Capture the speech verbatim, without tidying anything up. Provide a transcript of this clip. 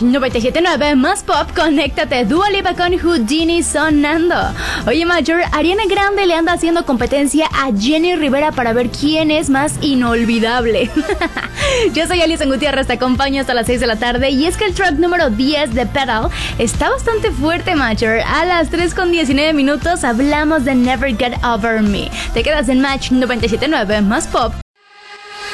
noventa y siete punto nueve más pop, conéctate. Dua Lipa con Houdini sonando. Oye, Major, Ariana Grande le anda haciendo competencia a Jenny Rivera para ver quién es más inolvidable. Yo soy Alison Gutiérrez, te acompaño hasta las seis de la tarde. Y es que el track número diez de Pedal está bastante fuerte, Major. A las tres con diecinueve minutos hablamos de Never Get Over Me. Te quedas en Match noventa y siete punto nueve más pop.